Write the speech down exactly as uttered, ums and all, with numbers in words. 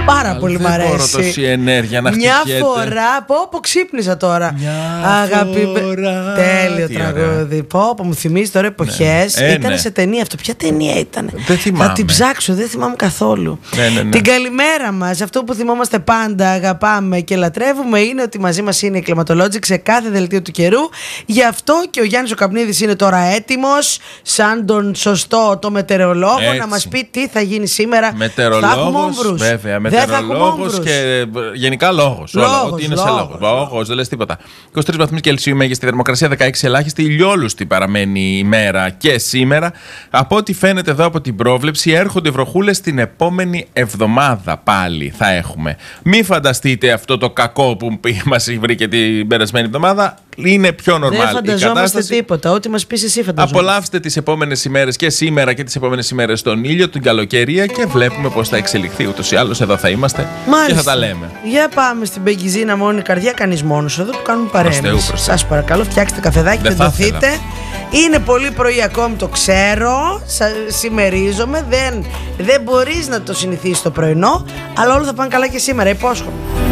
Πάρα πολύ μ' αρέσει. Δεν μπορώ τόση ενέργεια να Μια χτυπιέται. φορά. Πω, πω, ξύπνησα τώρα. Αγάπη. Τέλειο Τι τραγούδι. Πω, πω, μου θυμίζει τώρα εποχές. Ναι. Ε, Ήταν ναι. σε ταινία αυτό. Ποια ταινία ήταν? Δεν θυμάμαι. Θα την ψάξω, δεν θυμάμαι καθόλου. Ναι, ναι, ναι. Την καλημέρα μας. Αυτό που θυμόμαστε πάντα, αγαπάμε και λατρεύουμε είναι ότι μαζί μας είναι η Climatologic σε κάθε δελτίο του καιρού. Γι' αυτό και ο Γιάννης ο Καπνίδης είναι τώρα έτοιμος, σαν τον σωστό το μετεωρολόγο, Έτσι. να μας πει τι θα γίνει σήμερα. Μετεωρολόγος, βέβαια. Μετεωρολόγος και γενικά λόγος. Όλα, Λόγος, ότι είναι λόγος, σε λόγος. Λόγος, δεν λες τίποτα. είκοσι τρεις βαθμούς Κελσίου μέγιστη θερμοκρασία, δεκαέξι ελάχιστη. Ηλιόλουστη παραμένει η μέρα και σήμερα. Από ό,τι φαίνεται εδώ από την πρόβλεψη, έρχονται βροχούλες την επόμενη εβδομάδα πάλι θα έχουμε. Μη φανταστείτε αυτό το κακό που μας βρει και την περασμένη εβδομάδα. Είναι πιο normal η Δεν φανταζόμαστε κατάσταση. τίποτα. Ό,τι μας πεις εσύ φανταζόμαστε. Απολαύστε τις επόμενες ημέρες και σήμερα και τις επόμενες ημέρες τον ήλιο, την καλοκαιρία και βλέπουμε πώς θα εξελιχθεί. Ούτως ή άλλως εδώ θα είμαστε. Μάλιστα. Και θα τα λέμε. Για πάμε στην Πεγκιζίνα μόνη καρδιά. Κανείς μόνος εδώ του κάνουν Προς Θεού, παρέμβαση. προς Θεού. Σας παρακαλώ, φτιάξτε καφεδάκι, Δεν θα τεντωθείτε. Είναι πολύ πρωί ακόμη, το ξέρω. Σα- Συμμερίζομαι. Δεν, δεν μπορείς να το συνηθίσεις το πρωινό. Αλλά όλα θα πάνε καλά και σήμερα, υπόσχομαι.